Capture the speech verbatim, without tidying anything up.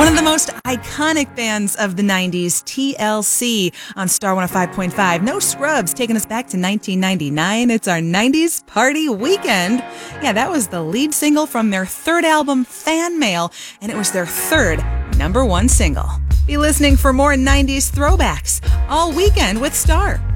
of the most iconic bands of the nineties, T L C on Star one oh five point five. No Scrubs, taking us back to nineteen ninety-nine. It's our nineties party weekend. Yeah, that was the lead single from their third album, Fan Mail, and it was their third number one single. Be listening for more nineties throwbacks all weekend with Star.